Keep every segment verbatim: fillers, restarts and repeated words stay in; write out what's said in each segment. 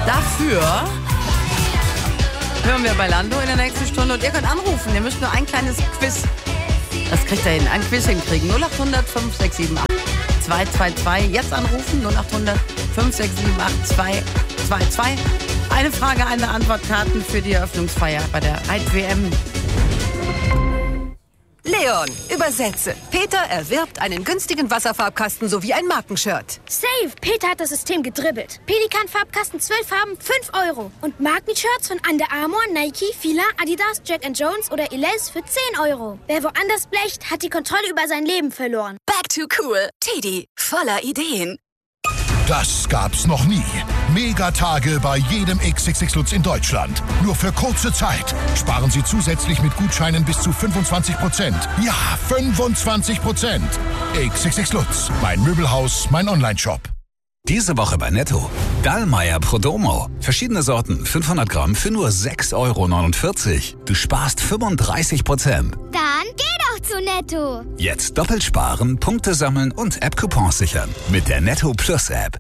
Dafür hören wir bei Lando in der nächsten Stunde und ihr könnt anrufen. Ihr müsst nur ein kleines Quiz. Das kriegt ihr hin. Ein Quiz hinkriegen. null acht hundert fünf sechs sieben acht zwei zwei zwei. Jetzt anrufen. null acht hundert fünf sechs sieben acht zwei zwei zwei. Eine Frage, eine Antwort, Karten für die Eröffnungsfeier bei der Reit-W M. Leon, übersetze. Peter erwirbt einen günstigen Wasserfarbkasten sowie ein Markenshirt. Save! Peter hat das System gedribbelt. Pelikan-Farbkasten, zwölf Farben, fünf Euro. Und Markenshirts von Under Armour, Nike, Fila, Adidas, Jack and Jones oder Elize für zehn Euro. Wer woanders blecht, hat die Kontrolle über sein Leben verloren. Back to cool. Teddy, voller Ideen. Das gab's noch nie. Megatage bei jedem X X X Lutz in Deutschland. Nur für kurze Zeit. Sparen Sie zusätzlich mit Gutscheinen bis zu fünfundzwanzig Prozent. Ja, fünfundzwanzig Prozent. X X X Lutz. Mein Möbelhaus, mein Onlineshop. Diese Woche bei Netto. Dallmayr Prodomo. Verschiedene Sorten, fünfhundert Gramm für nur sechs Euro neunundvierzig. Du sparst fünfunddreißig Prozent. Dann geh doch zu Netto. Jetzt doppelt sparen, Punkte sammeln und App-Coupons sichern. Mit der Netto Plus App.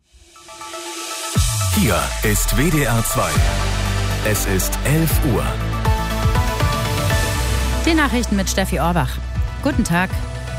Hier ist W D R zwei. Es ist elf Uhr. Die Nachrichten mit Steffi Orbach. Guten Tag.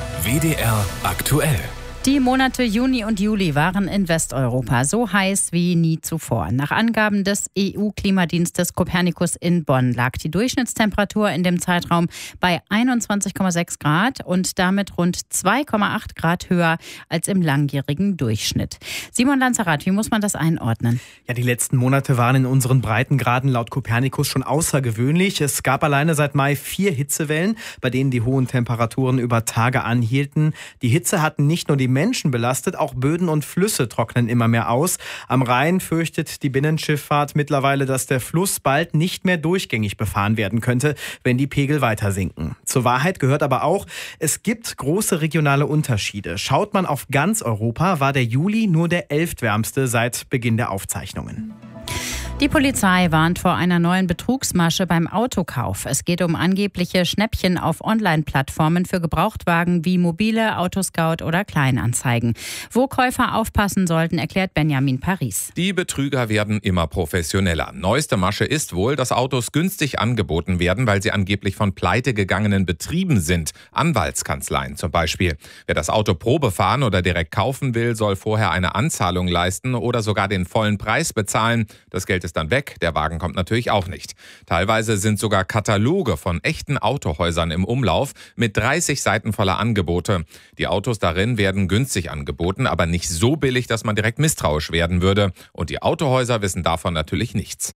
W D R aktuell. Die Monate Juni und Juli waren in Westeuropa so heiß wie nie zuvor. Nach Angaben des E U-Klimadienstes Copernicus in Bonn lag die Durchschnittstemperatur in dem Zeitraum bei einundzwanzig Komma sechs Grad und damit rund zwei Komma acht Grad höher als im langjährigen Durchschnitt. Simon Lanzerath, wie muss man das einordnen? Ja, die letzten Monate waren in unseren Breitengraden laut Copernicus schon außergewöhnlich. Es gab alleine seit Mai vier Hitzewellen, bei denen die hohen Temperaturen über Tage anhielten. Die Hitze hatten nicht nur die Menschen belastet, auch Böden und Flüsse trocknen immer mehr aus. Am Rhein fürchtet die Binnenschifffahrt mittlerweile, dass der Fluss bald nicht mehr durchgängig befahren werden könnte, wenn die Pegel weiter sinken. Zur Wahrheit gehört aber auch, es gibt große regionale Unterschiede. Schaut man auf ganz Europa, war der Juli nur der elftwärmste seit Beginn der Aufzeichnungen. Die Polizei warnt vor einer neuen Betrugsmasche beim Autokauf. Es geht um angebliche Schnäppchen auf Online-Plattformen für Gebrauchtwagen wie Mobile, Autoscout oder Kleinanzeigen. Wo Käufer aufpassen sollten, erklärt Benjamin Paris. Die Betrüger werden immer professioneller. Neueste Masche ist wohl, dass Autos günstig angeboten werden, weil sie angeblich von pleitegegangenen Betrieben sind. Anwaltskanzleien zum Beispiel. Wer das Auto Probe fahren oder direkt kaufen will, soll vorher eine Anzahlung leisten oder sogar den vollen Preis bezahlen. Das Geld ist dann weg, der Wagen kommt natürlich auch nicht. Teilweise sind sogar Kataloge von echten Autohäusern im Umlauf mit dreißig Seiten voller Angebote. Die Autos darin werden günstig angeboten, aber nicht so billig, dass man direkt misstrauisch werden würde. Und die Autohäuser wissen davon natürlich nichts.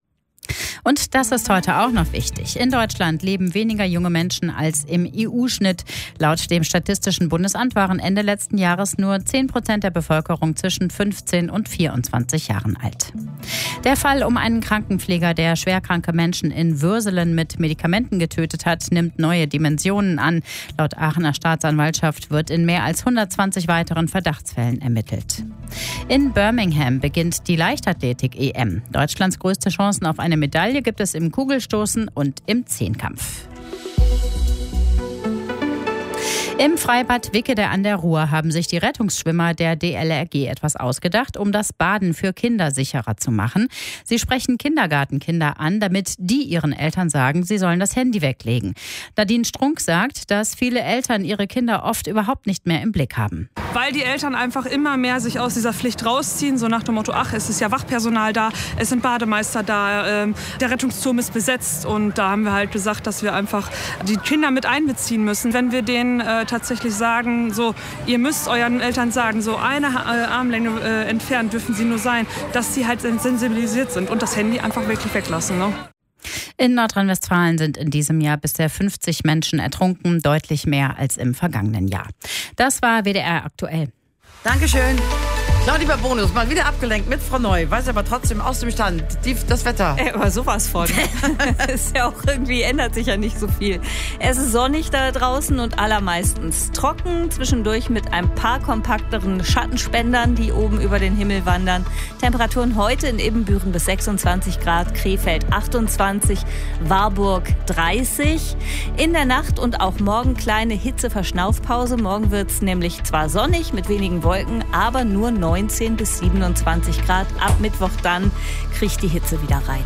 Und das ist heute auch noch wichtig. In Deutschland leben weniger junge Menschen als im E U-Schnitt. Laut dem Statistischen Bundesamt waren Ende letzten Jahres nur zehn Prozent der Bevölkerung zwischen fünfzehn und vierundzwanzig Jahren alt. Der Fall um einen Krankenpfleger, der schwerkranke Menschen in Würselen mit Medikamenten getötet hat, nimmt neue Dimensionen an. Laut Aachener Staatsanwaltschaft wird in mehr als hundertzwanzig weiteren Verdachtsfällen ermittelt. In Birmingham beginnt die Leichtathletik-E M. Deutschlands größte Chancen auf eine Medaille gibt es im Kugelstoßen und im Zehnkampf. Im Freibad Wickede an der Ruhr haben sich die Rettungsschwimmer der D L R G etwas ausgedacht, um das Baden für Kinder sicherer zu machen. Sie sprechen Kindergartenkinder an, damit die ihren Eltern sagen, sie sollen das Handy weglegen. Nadine Strunk sagt, dass viele Eltern ihre Kinder oft überhaupt nicht mehr im Blick haben. Weil die Eltern einfach immer mehr sich aus dieser Pflicht rausziehen, so nach dem Motto, ach, es ist ja Wachpersonal da, es sind Bademeister da, ähm, der Rettungsturm ist besetzt und da haben wir halt gesagt, dass wir einfach die Kinder mit einbeziehen müssen. Wenn wir denen äh, tatsächlich sagen, so, ihr müsst euren Eltern sagen, so eine äh, Armlänge äh, entfernt dürfen sie nur sein, dass sie halt sensibilisiert sind und das Handy einfach wirklich weglassen. Ne? In Nordrhein-Westfalen sind in diesem Jahr bisher fünfzig Menschen ertrunken, deutlich mehr als im vergangenen Jahr. Das war W D R aktuell. Dankeschön. Claudia Bonus, mal wieder abgelenkt mit Frau Neu, weiß aber trotzdem aus dem Stand, die, das Wetter. Ey, aber sowas von. Ist ja auch irgendwie, ändert sich ja nicht so viel. Es ist sonnig da draußen und allermeistens trocken, zwischendurch mit ein paar kompakteren Schattenspendern, die oben über den Himmel wandern. Temperaturen heute in Ibbenbüren bis sechsundzwanzig Grad, Krefeld achtundzwanzig, Warburg dreißig. In der Nacht und auch morgen kleine Hitze-Verschnaufpause. Morgen wird es nämlich zwar sonnig mit wenigen Wolken, aber nur neun neunzehn bis siebenundzwanzig Grad. Ab Mittwoch dann kriegt die Hitze wieder rein.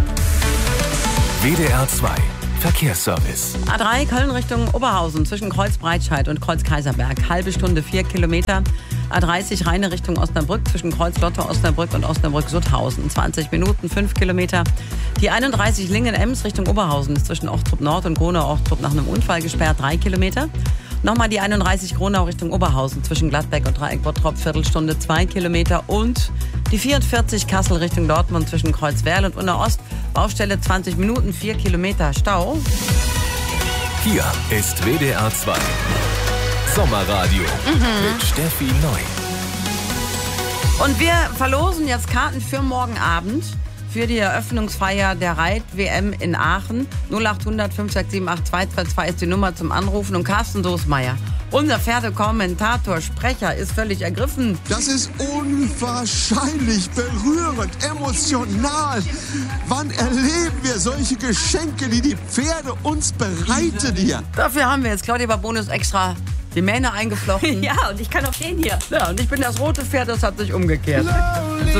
W D R zwei Verkehrsservice. A drei Köln Richtung Oberhausen zwischen Kreuz Breitscheid und Kreuz Kaiserberg. Halbe Stunde, vier Kilometer. A dreißig Rheine Richtung Osnabrück zwischen Kreuz Lotte, Osnabrück und Osnabrück-Sutthausen. zwanzig Minuten, fünf Kilometer. Die einunddreißig Lingen-Ems Richtung Oberhausen ist zwischen Ochtrup Nord und Gronau-Ochtrup nach einem Unfall gesperrt. drei Kilometer. Nochmal die einunddreißig Gronau Richtung Oberhausen zwischen Gladbeck und Dreieck-Bottrop. Viertelstunde, zwei Kilometer. Und die vierundvierzig Kassel Richtung Dortmund zwischen Kreuzwerl und Unna-Ost. Baustelle zwanzig Minuten, vier Kilometer Stau. Hier ist W D R zwei Sommerradio Mhm. mit Steffi Neu. Und wir verlosen jetzt Karten für morgen Abend für die Eröffnungsfeier der Reit-W M in Aachen. null acht hundert fünf sechs sieben acht zwei zwei zwei ist die Nummer zum Anrufen. Und Carsten Doßmeier, unser Pferdekommentator, Sprecher, ist völlig ergriffen. Das ist unwahrscheinlich berührend, emotional. Wann erleben wir solche Geschenke, die die Pferde uns bereiten hier? Dafür haben wir jetzt Claudia Babonus extra die Mähne eingeflochten. Ja, und ich kann auch den hier. Ja, und ich bin das rote Pferd, das hat sich umgekehrt. So.